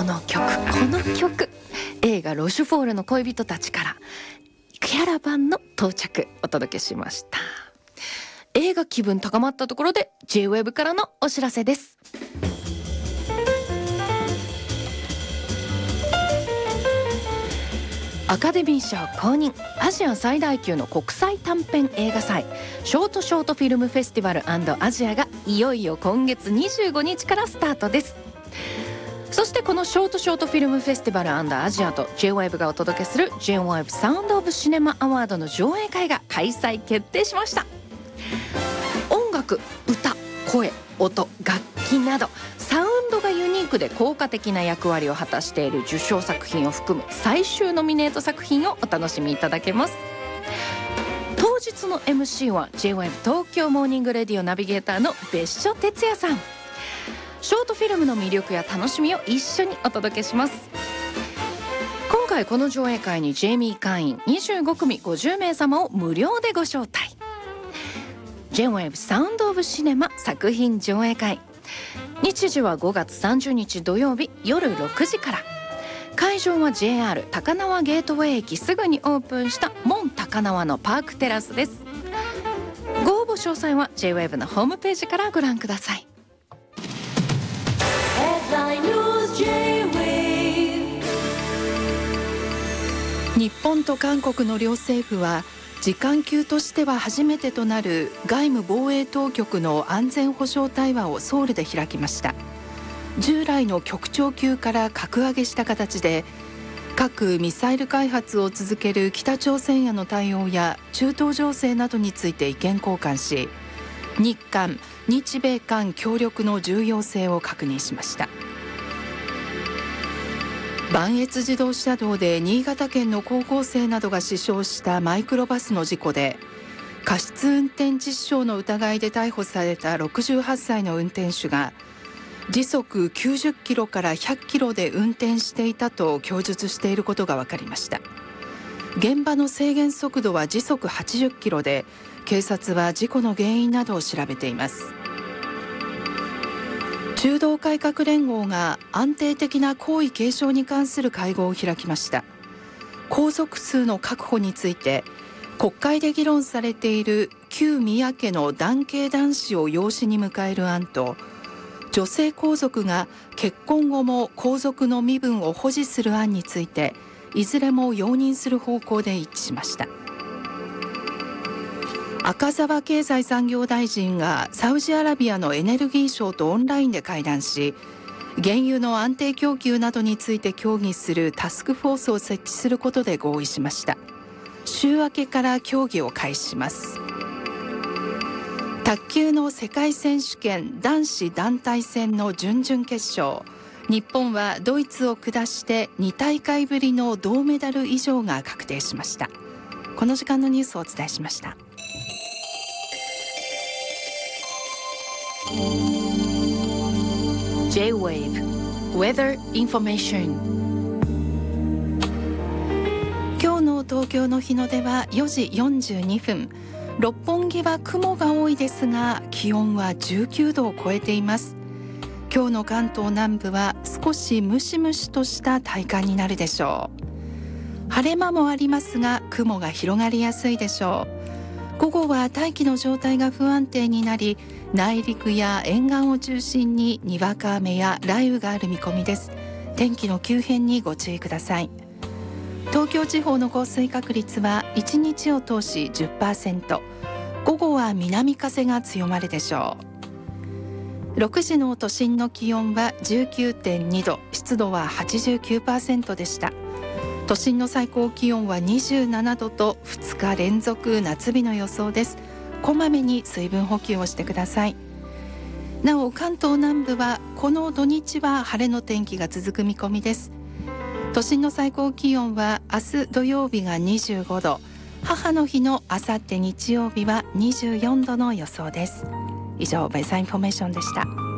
この曲、映画ロシュフォールの恋人たちからキャラバンの到着お届けしました。映画気分高まったところで J-WAVE からのお知らせです。アカデミー賞公認、アジア最大級の国際短編映画祭ショートフィルムフェスティバル&アジアがいよいよ今月25日からスタートです。そしてこのショートフィルムフェスティバル&アジアと J-WAVE がお届けする J-WAVE サウンドオブシネマアワードの上映会が開催決定しました。音楽、歌、声、音、楽器などサウンドがユニークで効果的な役割を果たしている受賞作品を含む最終ノミネート作品をお楽しみいただけます。当日の MC は J-WAVE 東京モーニングレディオナビゲーターの別所哲也さん。ショートフィルムの魅力や楽しみを一緒にお届けします。今回この上映会にジェイミー会員25組50名様を無料でご招待。 J-WAVE サウンドオブシネマ作品上映会、日時は5月30日土曜日夜6時から。会場は JR 高輪ゲートウェイ駅すぐにオープンしたモン高輪のパークテラスです。ご応募詳細は J-WAVE のホームページからご覧ください。 日本と韓国の両政府は次官級としては初めてとなる外務防衛当局の安全保障対話をソウルで開きました。従来の局長級から格上げした形で核・ミサイル開発を続ける北朝鮮への対応や中東情勢などについて意見交換し、日韓・日米韓協力の重要性を確認しました。磐越自動車道で新潟県の高校生などが死傷したマイクロバスの事故で、過失運転致死傷の疑いで逮捕された68歳の運転手が時速90キロから100キロで運転していたと供述していることが分かりました。現場の制限速度は時速80キロで、警察は事故の原因などを調べています。中道改革連合が安定的な皇位継承に関する会合を開きました。皇族数の確保について国会で議論されている旧宮家の男系男子を養子に迎える案と、女性皇族が結婚後も皇族の身分を保持する案についていずれも容認する方向で一致しました。赤澤経済産業大臣がサウジアラビアのエネルギー相とオンラインで会談し、原油の安定供給などについて協議するタスクフォースを設置することで合意しました。週明けから協議を開始します。卓球の世界選手権男子団体戦の準々決勝、日本はドイツを下して2大会ぶりの銅メダル以上が確定しました。この時間のニュースをお伝えしました。 J-WAVE Weather Information。 今日の東京の日の出は4時42分。六本木は雲が多いですが気温は19度を超えています。今日の関東南部は少しムシムシとした体感になるでしょう。晴れ間もありますが雲が広がりやすいでしょう。午後は大気の状態が不安定になり、内陸や沿岸を中心ににわか雨や雷雨がある見込みです。天気の急変にご注意ください。東京地方の降水確率は1日を通し 10%、 午後は南風が強まるでしょう。6時の都心の気温は 19.2 度、湿度は 89% でした。都心の最高気温は27度と2日連続夏日の予想です。こまめに水分補給をしてください。なお関東南部はこの土日は晴れの天気が続く見込みです。都心の最高気温は明日土曜日が25度、母の日のあさって日曜日は24度の予想です。以上ウェザーインフォメーションでした。